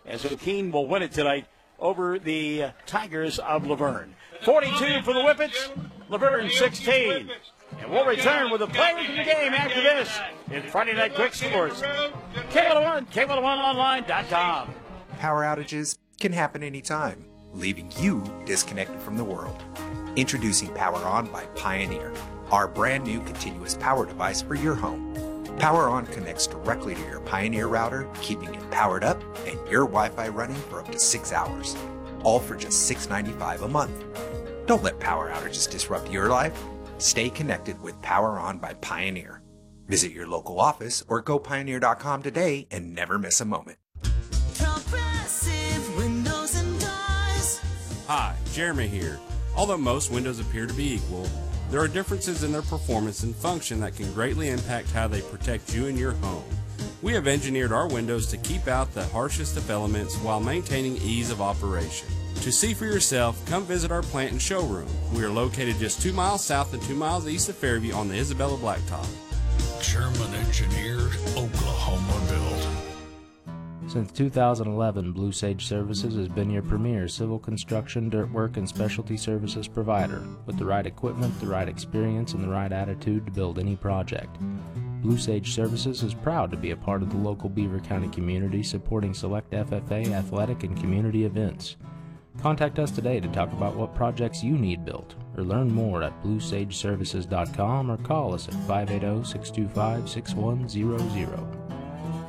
as O'Keene will win it tonight over the Tigers of Laverne. 42 for the Whippets, Laverne 16. And we'll return with the players in the game after this in Friday Night Quick Scores. K101, K101online.com. Power outages can happen anytime, leaving you disconnected from the world. Introducing Power On by Pioneer, our brand new continuous power device for your home. Power On connects directly to your Pioneer router, keeping it powered up and your Wi-Fi running for up to 6 hours, all for just $6.95 a month. Don't let power outages disrupt your life. Stay connected with Power On by Pioneer. Visit your local office or go pioneer.com today and never miss a moment. Progressive Windows and Doors. Hi, Jeremy here. Although most windows appear to be equal, there are differences in their performance and function that can greatly impact how they protect you and your home. We have engineered our windows to keep out the harshest of elements while maintaining ease of operation. To see for yourself, come visit our plant and showroom. We are located just 2 miles south and 2 miles east of Fairview on the Isabella Blacktop. Sherman Engineers, Oklahoma built. Since 2011, Blue Sage Services has been your premier civil construction, dirt work, and specialty services provider, with the right equipment, the right experience, and the right attitude to build any project. Blue Sage Services is proud to be a part of the local Beaver County community, supporting select FFA, athletic, and community events. Contact us today to talk about what projects you need built, or learn more at bluesageservices.com or call us at 580-625-6100.